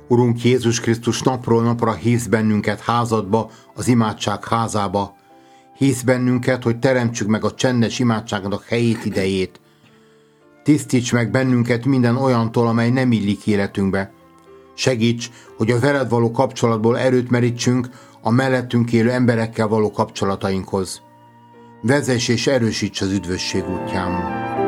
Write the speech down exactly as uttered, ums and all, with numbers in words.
Urunk Jézus Krisztus, napról napra hívsz bennünket házadba, az imádság házába. Hívsz bennünket, hogy teremtsük meg a csendes imádságnak helyét, idejét. Tisztíts meg bennünket minden olyantól, amely nem illik életünkbe. Segíts, hogy a veled való kapcsolatból erőt merítsünk a mellettünk élő emberekkel való kapcsolatainkhoz. Vezess és erősíts az üdvösség útján.